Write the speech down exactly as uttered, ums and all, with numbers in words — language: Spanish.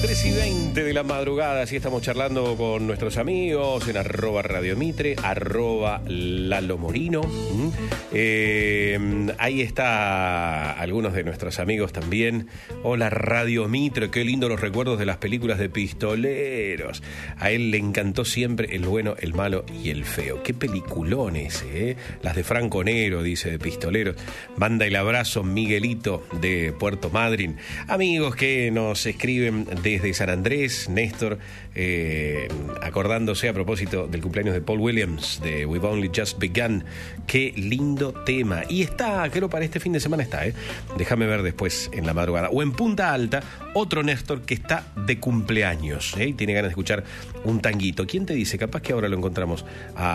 tres y veinte de la madrugada, así estamos charlando con nuestros amigos en arroba Radio Mitre, arroba Lalo Morino. ¿Mm? Eh, ahí está algunos de nuestros amigos también. Hola Radio Mitre, qué lindo los recuerdos de las películas de pistoleros. A él le encantó siempre el bueno, el malo y el feo. Qué peliculón ese, ¿eh? Las de Franco Nero, dice, de pistoleros. Manda el abrazo Miguelito de Puerto Madryn. Amigos que nos escriben desde San Andrés, Néstor, eh, acordándose a propósito del cumpleaños de Paul Williams, de We've Only Just Begun. Qué lindo tema. Y está, creo para este fin de semana está, ¿eh? Déjame ver después en la madrugada. O en Punta Alta, otro Néstor que está de cumpleaños, ¿eh? Y tiene ganas de escuchar un tanguito. ¿Quién te dice? Capaz que ahora lo encontramos a